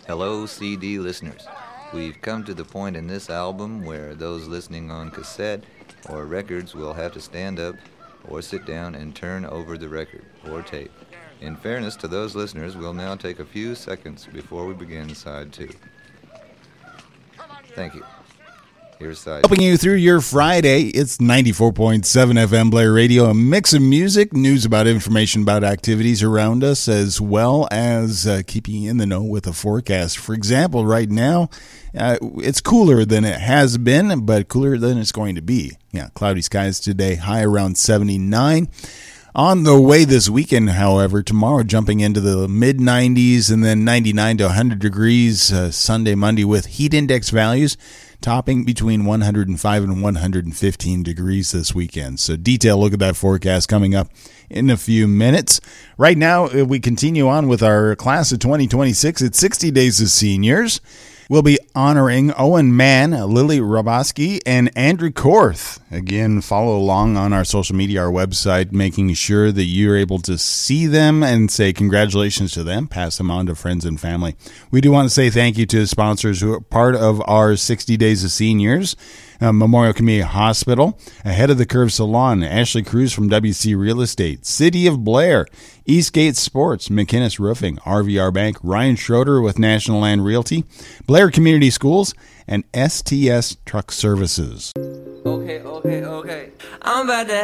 Hello, CD listeners. We've come to the point in this album where those listening on cassette or records will have to stand up or sit down and turn over the record or tape. In fairness to those listeners, we'll now take a few seconds before we begin side 2. Thank you. Here's side Helping you through your Friday, it's 94.7 FM Blair Radio, a mix of music, news about information about activities around us, as well as keeping you in the know with a forecast. For example, right now, it's cooler than it has been, but cooler than it's going to be. Yeah, cloudy skies today, high around 79. On the way this weekend, however, tomorrow jumping into the mid-90s and then 99 to 100 degrees Sunday, Monday with heat index values topping between 105 and 115 degrees this weekend. So detailed look at that forecast coming up in a few minutes. Right now, we continue on with our class of 2026. It's 60 Days of Seniors. We'll be honoring Owen Mann, Lily Roboski, and Andrew Korth. Again, follow along on our social media, our website, making sure that you're able to see them and say congratulations to them. Pass them on to friends and family. We do want to say thank you to the sponsors who are part of our 60 Days of Seniors. Memorial Community Hospital, Ahead of the Curve Salon, Ashley Cruz from WC Real Estate, City of Blair, Eastgate Sports, McInnes Roofing, RVR Bank, Ryan Schroeder with National Land Realty, Blair Community Schools, and STS Truck Services. Okay. I'm about to